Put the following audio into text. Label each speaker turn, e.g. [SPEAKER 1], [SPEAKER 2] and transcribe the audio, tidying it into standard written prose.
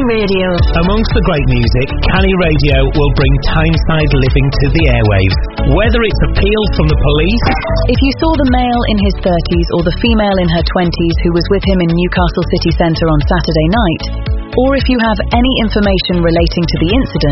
[SPEAKER 1] Canny Radio.
[SPEAKER 2] Amongst the great music, Canny Radio will bring Tyneside living to the airwaves. Whether it's appeals from the police...
[SPEAKER 3] If you saw the male in his 30s or the female in her 20s who was with him in Newcastle city centre on Saturday night, or if you have any information relating to the incident,